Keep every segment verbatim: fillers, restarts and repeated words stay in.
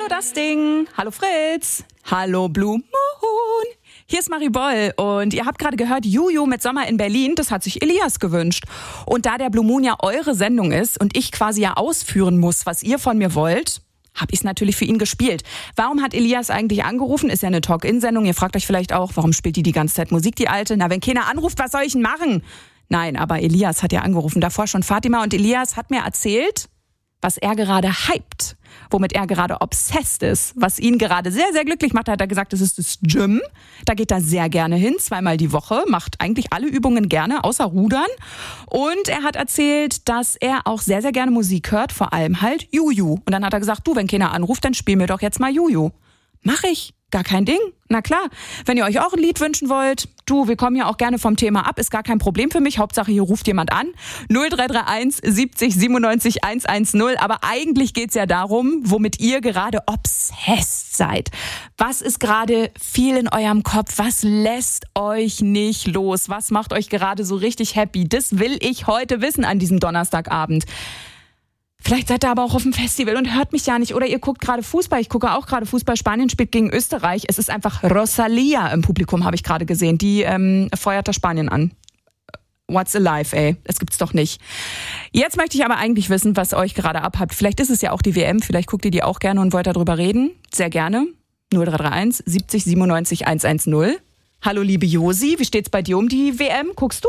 Hallo das Ding, hallo Fritz, hallo Blue Moon. Hier ist Marie Boll und ihr habt gerade gehört, Juju mit Sommer in Berlin, das hat sich Elias gewünscht. Und da der Blue Moon ja eure Sendung ist und ich quasi ja ausführen muss, was ihr von mir wollt, habe ich es natürlich für ihn gespielt. Warum hat Elias eigentlich angerufen? Ist ja eine Talk-In-Sendung. Ihr fragt euch vielleicht auch, warum spielt die die ganze Zeit Musik, die Alte? Na, wenn keiner anruft, was soll ich denn machen? Nein, aber Elias hat ja angerufen. Davor schon Fatima und Elias hat mir erzählt, was er gerade hypt, womit er gerade obsessed ist, was ihn gerade sehr, sehr glücklich macht. Da hat er gesagt, das ist das Gym. Da geht er sehr gerne hin, zweimal die Woche, macht eigentlich alle Übungen gerne, außer Rudern. Und er hat erzählt, dass er auch sehr, sehr gerne Musik hört, vor allem halt Juju. Und dann hat er gesagt, du, wenn keiner anruft, dann spiel mir doch jetzt mal Juju. Mach ich. Gar kein Ding. Na klar. Wenn ihr euch auch ein Lied wünschen wollt, du, wir kommen ja auch gerne vom Thema ab, ist gar kein Problem für mich. Hauptsache, hier ruft jemand an. null drei drei eins siebzig siebenundneunzig hundertzehn. Aber eigentlich geht's ja darum, womit ihr gerade obsessed seid. Was ist gerade viel in eurem Kopf? Was lässt euch nicht los? Was macht euch gerade so richtig happy? Das will ich heute wissen an diesem Donnerstagabend. Vielleicht seid ihr aber auch auf dem Festival und hört mich ja nicht. Oder ihr guckt gerade Fußball. Ich gucke auch gerade Fußball. Spanien spielt gegen Österreich. Es ist einfach Rosalia im Publikum, habe ich gerade gesehen. Die ähm, feuert da Spanien an. What's alive, ey? Das gibt's doch nicht. Jetzt möchte ich aber eigentlich wissen, was euch gerade abhabt. Vielleicht ist es ja auch die W M. Vielleicht guckt ihr die auch gerne und wollt darüber reden. Sehr gerne. null drei drei eins siebzig siebenundneunzig hundertzehn. Hallo, liebe Josi. Wie steht's bei dir um die W M? Guckst du?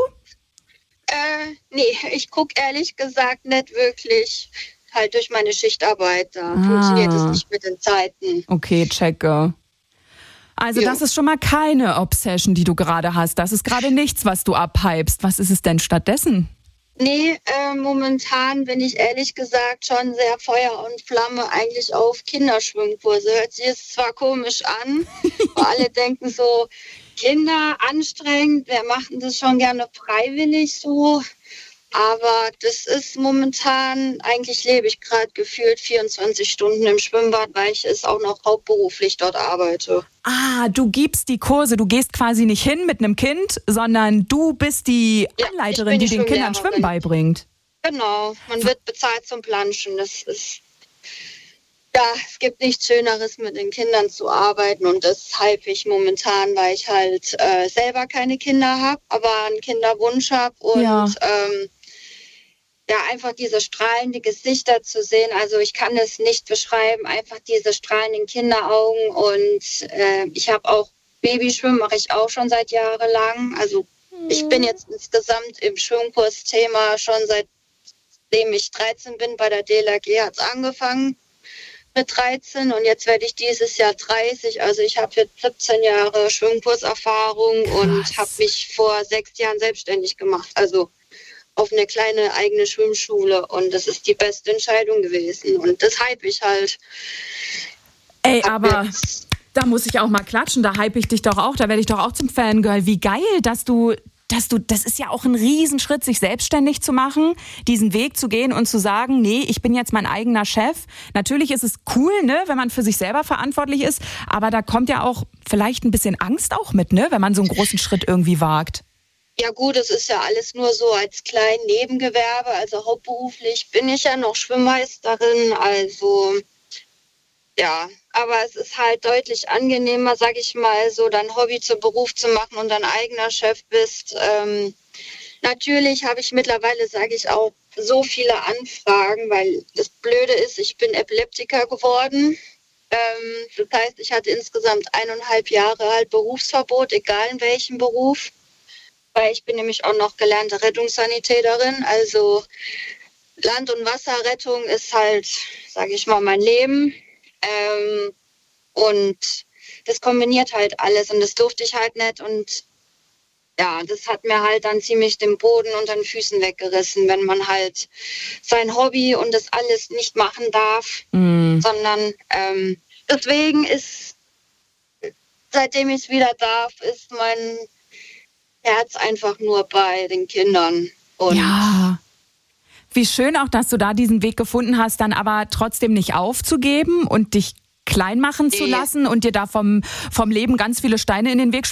Äh, nee, ich gucke ehrlich gesagt nicht wirklich. Halt durch meine Schichtarbeit, da ah. funktioniert es nicht mit den Zeiten. Okay, checke. Also jo. Das ist schon mal keine Obsession, die du gerade hast. Das ist gerade nichts, was du abhypst. Was ist es denn stattdessen? Nee, äh, momentan bin ich ehrlich gesagt schon sehr Feuer und Flamme eigentlich auf Kinderschwimmkurse. Hört sich jetzt zwar komisch an, aber alle denken so, Kinder, anstrengend, wer macht denn das schon gerne freiwillig so? Aber das ist momentan, eigentlich lebe ich gerade gefühlt vierundzwanzig Stunden im Schwimmbad, weil ich es auch noch hauptberuflich dort arbeite. Ah, du gibst die Kurse, du gehst quasi nicht hin mit einem Kind, sondern du bist die ja, Anleiterin, die, die den Kindern Schwimmen beibringt. Genau, man wird bezahlt zum Planschen, das ist... Ja, es gibt nichts Schöneres, mit den Kindern zu arbeiten und das hype ich momentan, weil ich halt äh, selber keine Kinder habe, aber einen Kinderwunsch habe und ja. Ähm, ja, einfach diese strahlenden Gesichter zu sehen, also ich kann es nicht beschreiben, einfach diese strahlenden Kinderaugen und äh, ich habe auch Babyschwimmen, mache ich auch schon seit jahrelang, also mhm. ich bin jetzt insgesamt im Schwimmkursthema schon seitdem ich dreizehn bin, bei der D L R G hat es angefangen. Mit dreizehn und jetzt werde ich dieses Jahr dreißig. Also ich habe jetzt siebzehn Jahre Schwimmkurserfahrung Krass. Und habe mich vor sechs Jahren selbstständig gemacht. Also auf eine kleine eigene Schwimmschule und das ist die beste Entscheidung gewesen. Und das hype ich halt. Ey, aber jetzt. Da muss ich auch mal klatschen. Da hype ich dich doch auch. Da werde ich doch auch zum Fangirl. Wie geil, dass du... dass du, das ist ja auch ein Riesenschritt, sich selbstständig zu machen, diesen Weg zu gehen und zu sagen, nee, ich bin jetzt mein eigener Chef. Natürlich ist es cool, ne, wenn man für sich selber verantwortlich ist, aber da kommt ja auch vielleicht ein bisschen Angst auch mit, ne, wenn man so einen großen Schritt irgendwie wagt. Ja gut, es ist ja alles nur so als klein Nebengewerbe, also hauptberuflich bin ich ja noch Schwimmmeisterin, also ja, aber es ist halt deutlich angenehmer, sag ich mal, so dein Hobby zum Beruf zu machen und dein eigener Chef bist. Ähm, natürlich habe ich mittlerweile, sage ich auch, so viele Anfragen, weil das Blöde ist, ich bin Epileptiker geworden. Ähm, das heißt, ich hatte insgesamt eineinhalb Jahre halt Berufsverbot, egal in welchem Beruf. Weil ich bin nämlich auch noch gelernte Rettungssanitäterin, also Land- und Wasserrettung ist halt, sage ich mal, mein Leben. Ähm, und das kombiniert halt alles und das durfte ich halt nicht und ja, das hat mir halt dann ziemlich den Boden unter den Füßen weggerissen, wenn man halt sein Hobby und das alles nicht machen darf, mm. sondern ähm, deswegen ist, seitdem ich es wieder darf, ist mein Herz einfach nur bei den Kindern. Und ja. Wie schön auch, dass du da diesen Weg gefunden hast, dann aber trotzdem nicht aufzugeben und dich klein machen zu lassen und dir da vom, vom Leben ganz viele Steine in den Weg